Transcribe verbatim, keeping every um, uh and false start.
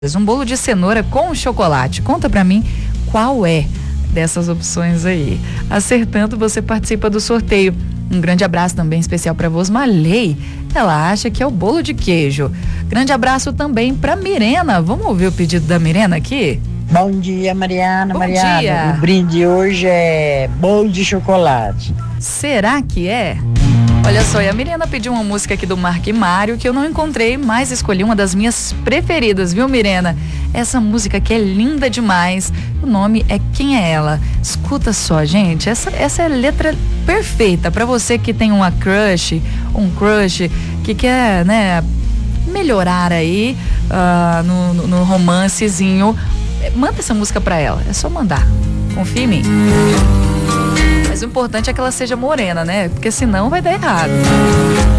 Um bolo de cenoura com chocolate. Conta pra mim qual é dessas opções aí. Acertando, você participa do sorteio. Um grande abraço também especial para Vosmalei. Ela acha que é o bolo de queijo. Grande abraço também para Mirena. Vamos ouvir o pedido da Mirena aqui? Bom dia, Mariana. Bom Mariana, dia. O brinde hoje é bolo de chocolate. Será que é? Olha só, e a Mirena pediu uma música aqui do Mark e Mário que eu não encontrei, mas escolhi uma das minhas preferidas, viu, Mirena? Essa música que é linda demais. O nome é Quem é Ela? Escuta só, gente. Essa, essa é a letra perfeita para você que tem uma crush, um crush que quer, né, melhorar aí uh, no, no, no romancezinho. Manda essa música para ela. É só mandar. Confia em mim. Mas o importante é que ela seja morena, né? Porque senão vai dar errado.